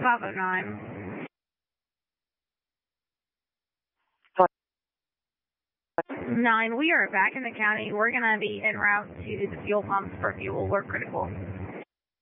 Bravo 9. 9, we are back in the county. We're going to be en route to the fuel pumps for fuel. We're critical.